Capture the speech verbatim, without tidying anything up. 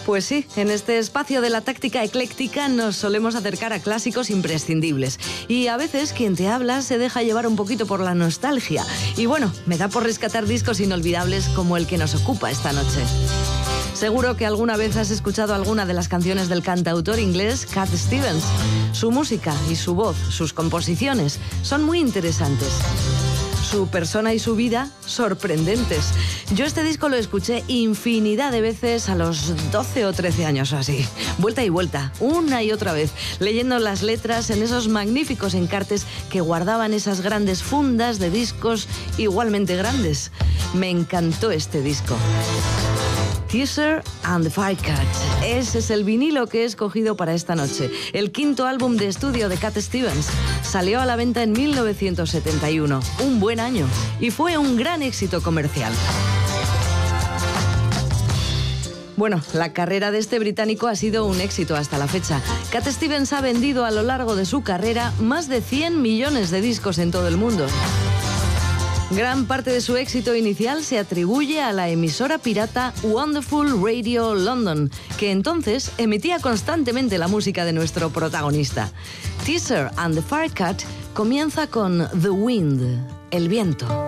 Pues sí, en este espacio de la táctica ecléctica nos solemos acercar a clásicos imprescindibles. Y a veces quien te habla se deja llevar un poquito por la nostalgia. Y bueno, me da por rescatar discos inolvidables como el que nos ocupa esta noche. Seguro que alguna vez has escuchado alguna de las canciones del cantautor inglés Cat Stevens. Su música y su voz, sus composiciones, son muy interesantes. Su persona y su vida, sorprendentes. Yo este disco lo escuché infinidad de veces a los doce o trece años o así. Vuelta y vuelta, una y otra vez, leyendo las letras en esos magníficos encartes que guardaban esas grandes fundas de discos igualmente grandes. Me encantó este disco. Teaser and the Firecat. Ese es el vinilo que he escogido para esta noche. El quinto álbum de estudio de Cat Stevens. Salió a la venta en mil novecientos setenta y uno, un buen año, y fue un gran éxito comercial. Bueno, la carrera de este británico ha sido un éxito hasta la fecha. Cat Stevens ha vendido a lo largo de su carrera más de cien millones de discos en todo el mundo. Gran parte de su éxito inicial se atribuye a la emisora pirata Wonderful Radio London, que entonces emitía constantemente la música de nuestro protagonista. Teaser and the Firecat comienza con The Wind, el viento.